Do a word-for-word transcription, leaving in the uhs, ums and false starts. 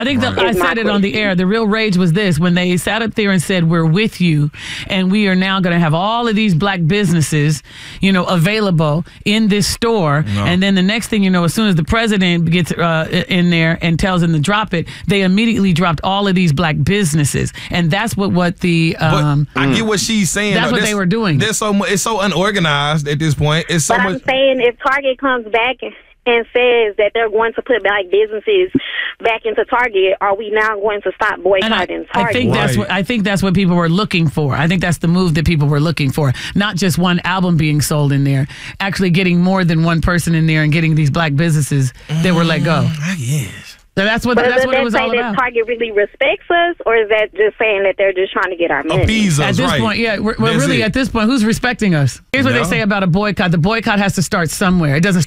I think Right. that I Is my said it on the question. air. The real rage was this when they sat up there and said, "We're with you, and we are now going to have all of these black businesses, you know, available in this store." No. And then the next thing you know, as soon as the president gets uh, in there and tells them to drop it, they immediately dropped all of these black businesses, and that's what what the But um, I get what she's saying. That's though. what There's- they were doing. There's so mu- it's so unorganized at this point. It's so But much. I'm saying if Target comes back and says that they're going to put black businesses back into Target, are we now going to stop And I, boycotting I Target? think that's Right. what I think that's what people were looking for. I think that's the move that people were looking for. Not just one album being sold in there, actually getting more than one person in there and getting these black businesses that were let go. I guess. So that's what But that's does what it that was say all that about. Target really respects us, or is that just saying that they're just trying to get our money? Appease At us, this right? point, yeah, we're, we're That's really it. at this point, who's respecting us? Here's what Yeah. they say about a boycott: the boycott has to start somewhere. It doesn't.